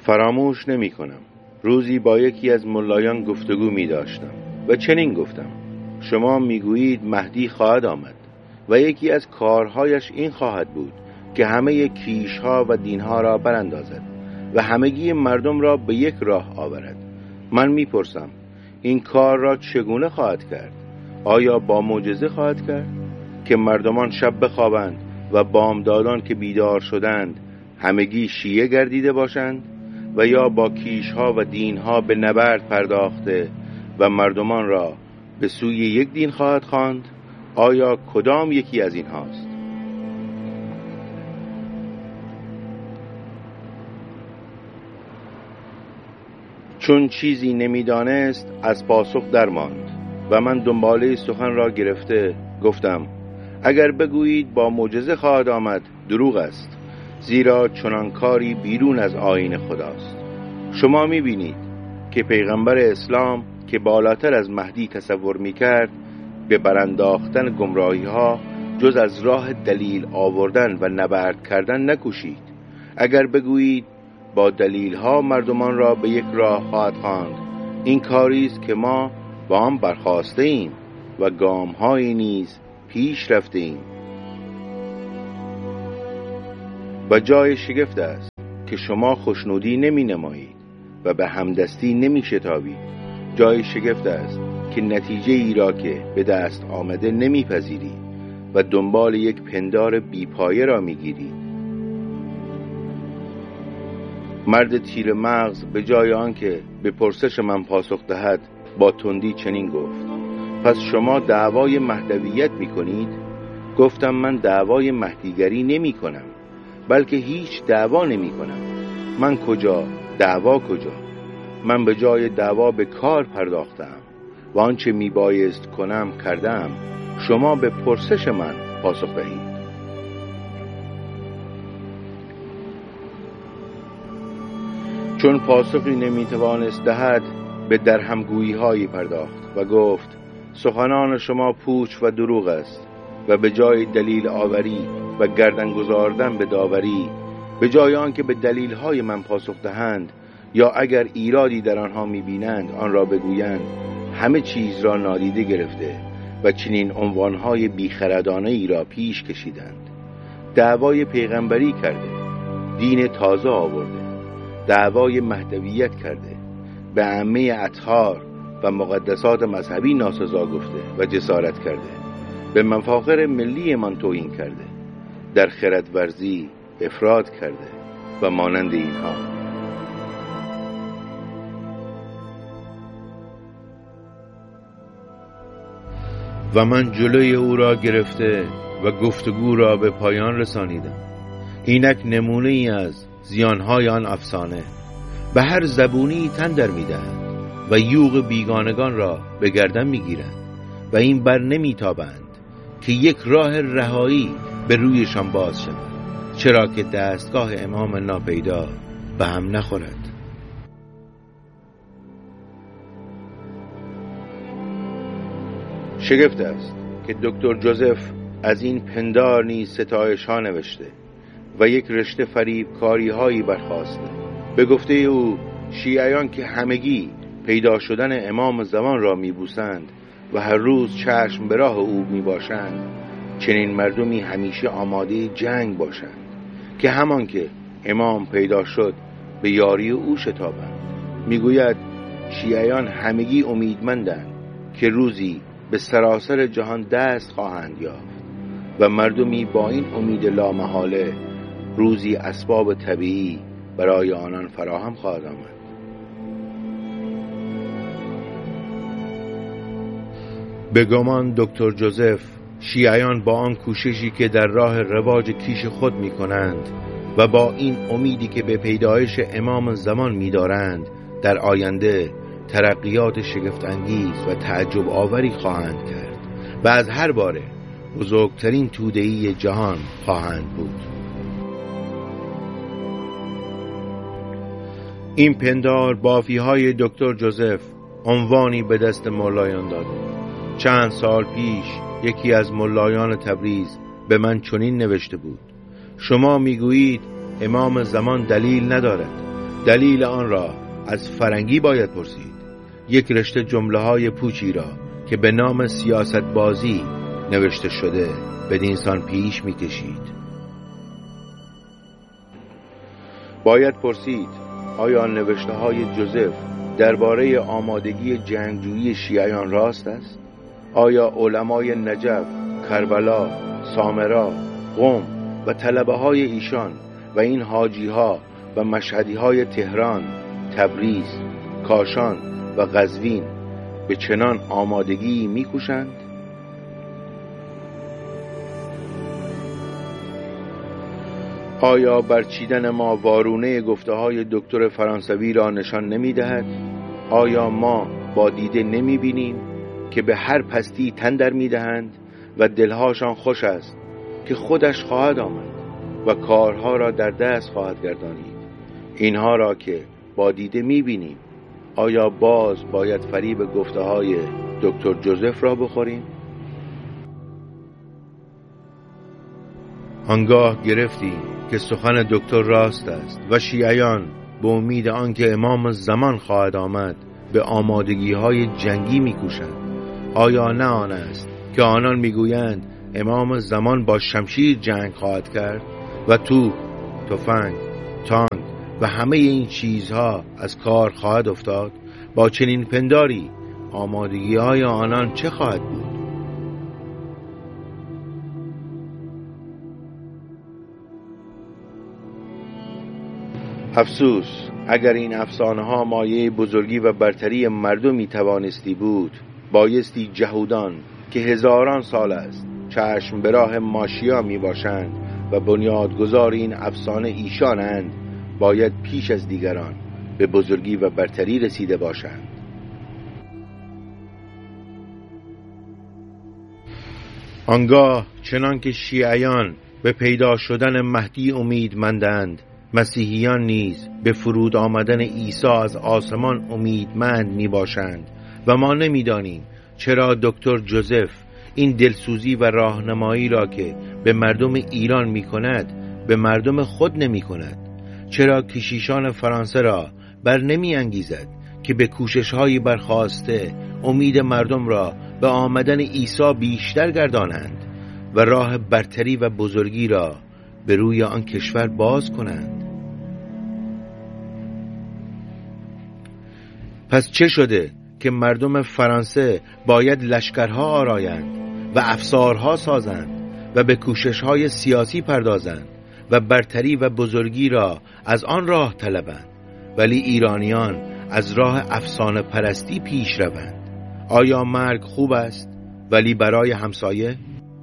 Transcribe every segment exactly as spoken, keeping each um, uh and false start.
فراموش نمی کنم روزی با یکی از ملایان گفتگو می داشتم و چنین گفتم: شما می گویید مهدی خواهد آمد و یکی از کارهایش این خواهد بود که همه کیشها و دینها را براندازد و همگی مردم را به یک راه آورد. من می پرسم این کار را چگونه خواهد کرد؟ آیا با معجزه خواهد کرد که مردمان شب بخوابند و بامدادان که بیدار شدند همگی شیعه گردیده باشند؟ و یا با کیشها و دینها به نبرد پرداخته و مردمان را به سوی یک دین خواهد خواند؟ آیا کدام یکی از این هاست؟ چون چیزی نمیدانست از پاسخ درماند و من دنباله سخن را گرفته گفتم: اگر بگویید با معجزه خواهد آمد دروغ است، زیرا چنان کاری بیرون از آیین خداست. شما میبینید که پیغمبر اسلام که بالاتر از مهدی تصور میکرد به برانداختن گمراهی ها جز از راه دلیل آوردن و نبرد کردن نکوشید. اگر بگویید با دلیل ها مردمان را به یک راه خواهد خواند، این کاری است که ما با آن برخاسته ایم و گام های نیز پیش رفته ایم. و جای شگفت است که شما خوشنودی نمی نمایید و به همدستی نمی شتابید. جای شگفت است که نتیجه ای را که به دست آمده نمی پذیرید و دنبال یک پندار بیپایه را می گیرید. مرد تیر مغز به جای آنکه به پرسش من پاسخ دهد با تندی چنین گفت: پس شما دعوای مهدویت می کنید؟ گفتم: من دعوای مهدیگری نمی کنم، بلکه هیچ دعوا نمی کنم. من کجا؟ دعوا کجا؟ من به جای دعوا به کار پرداختم و آنچه می بایست کنم کردم. شما به پرسش من پاسخ دهید. چون پاسخی نمی توانست دهد به درهمگویی هایی پرداخت و گفت: سخنان شما پوچ و دروغ است و به جای دلیل آوری و گردن گذاردن به داوری، به جای آن که به دلیل های من پاسخ دهند یا اگر ایرادی در آنها می بینند آن را بگویند، همه چیز را نادیده گرفته و چنین عنوانهای بیخردانه ای را پیش کشیدند. دعوای پیغمبری کرده، دین تازه آورده، دعوای مهدویت کرده، به عامه اطهار و مقدسات مذهبی ناسزا گفته و جسارت کرده، به مفاخر ملی من توهین کرده، در خردورزی افراط کرده و مانند اینها. و من جلوی او را گرفته و گفتگو را به پایان رسانیدم. اینک نمونه ای از زیانهای آن افسانه به هر زبونی تن در می‌دهند و یوغ بیگانگان را به گردن می‌گیرند و این بر نمی‌تابند که یک راه رهایی به رویشان باز شود، چرا که دستگاه امام ناپیدا به هم نخورد. شگفت است که دکتر جوزف از این پندار نیز ستایش ها نوشته و یک رشته فریب کاری هایی برخاسته. به گفته او شیعیان که همگی پیدا شدن امام زمان را میبوسند و هر روز چشم به راه او میباشند، چنین مردمی همیشه آماده جنگ باشند که همان که امام پیدا شد به یاری او شتابند. میگوید شیعیان همگی امیدمندند که روزی به سراسر جهان دست خواهند یافت و مردمی با این امید لامحاله روزی اسباب طبیعی برای آنان فراهم خواهد آمد. به گمان دکتر جوزف شیعیان با آن کوششی که در راه رواج کیش خود می کنند و با این امیدی که به پیدایش امام زمان می دارند در آینده ترقیات شگفت انگیز و تعجب آوری خواهند کرد و از هر باره بزرگترین توده‌ای جهان خواهند بود. این پندار بافی های دکتر جوزف عنوانی به دست ملایان داده. چند سال پیش یکی از ملایان تبریز به من چنین نوشته بود: شما میگویید امام زمان دلیل ندارد دلیل آن را از فرنگی باید پرسید. یک رشته جمله های پوچی را که به نام سیاست بازی نوشته شده بدینسان پیش می کشید. باید پرسید آیا نوشته های جوزف درباره آمادگی جنگجویی شیعیان راست است؟ آیا علمای نجف، کربلا، سامرا، قم و طلبه های ایشان و این حاجی ها و مشهدی های تهران، تبریز، کاشان و قزوین به چنان آمادگی میکوشند؟ آیا برچیدن ما وارونه گفته های دکتر فرانسوی را نشان نمی دهد؟ آیا ما با دیده نمی بینیم که به هر پستی تن در می دهند و دلهاشان خوش است که خودش خواهد آمد و کارها را در دست خواهد گردانید؟ اینها را که با دیده می بینیم، آیا باز باید فریب گفته های دکتر جوزف را بخوریم؟ آنگاه گرفتیم که سخن دکتر راست است و شیعیان به امید آنکه امام زمان خواهد آمد به آمادگی های جنگی میکوشند. آیا نه آن است که آنان میگویند امام زمان با شمشیر جنگ خواهد کرد و توپ، تفنگ، تانک و همه این چیزها از کار خواهد افتاد؟ با چنین پنداری آمادگی های آنان چه خواهد بود؟ افسوس، اگر این افسانه ها مایه بزرگی و برتری مردمی توانستی بود، بایستی جهودان که هزاران سال است چشم به راه ماشیا می باشند و بنیادگذار این افسانه ایشانند، باید پیش از دیگران به بزرگی و برتری رسیده باشند. آنگاه چنان که شیعیان به پیدا شدن مهدی امیدمندند، مسیحیان نیز به فرود آمدن عیسی از آسمان امیدمند می باشند و ما نمی دانیم چرا دکتر جوزف این دلسوزی و راهنمایی را که به مردم ایران می کند به مردم خود نمی کند. چرا کشیشان فرانسه را بر نمی انگیزد که به کوشش های برخاسته امید مردم را به آمدن عیسی بیشتر گردانند و راه برتری و بزرگی را به روی آن کشور باز کنند؟ پس چه شده که مردم فرانسه باید لشکرها آرایند و افسارها سازند و به کوشش‌های سیاسی پردازند و برتری و بزرگی را از آن راه طلبند، ولی ایرانیان از راه افسانه پرستی پیش روند؟ آیا مرگ خوب است ولی برای همسایه؟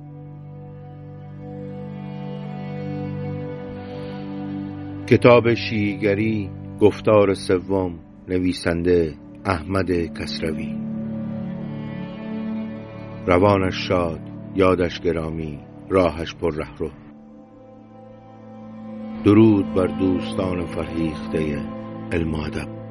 کتاب شیعیگری، گفتار سوم، نویسنده احمد کسروی. روانش شاد، یادش گرامی، راهش پر رهرو. درود بر دوستان فرهیخته علم و ادب.